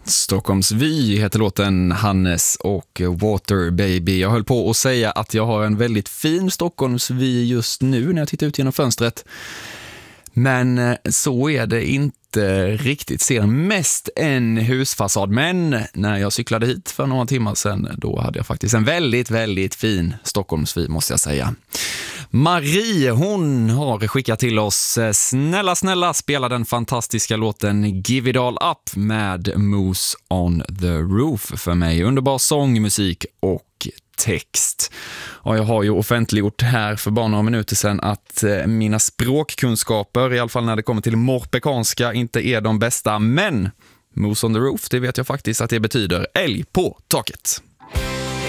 Stockholms Vy heter låten, Hannes och Water Baby. Jag höll på att säga att jag har en väldigt fin Stockholms Vy just nu när jag tittar ut genom fönstret. Men så är det inte riktigt. Ser mest en husfasad. Men när jag cyklade hit för några timmar sedan, då hade jag faktiskt en väldigt, väldigt fin Stockholms Vy, måste jag säga. Marie, hon har skickat till oss: snälla spela den fantastiska låten Give It All Up med Moose on the Roof för mig. Underbar sång, musik och text. Och jag har ju offentliggjort här för bara några minuter sedan att mina språkkunskaper, i alla fall när det kommer till morpekanska, inte är de bästa. Men Moose on the Roof, det vet jag faktiskt att det betyder älg på taket.